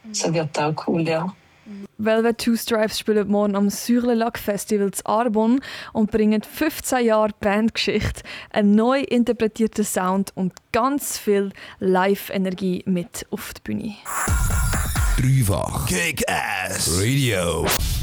Das wird auch cool, ja. Velvet Two Stripes spielen morgen am Sur-le-Lac Festival zu Arbonne und bringen 15 Jahre Bandgeschichte, einen neu interpretierten Sound und ganz viel Live-Energie mit auf die Bühne. Dreifach Kick-Ass Radio.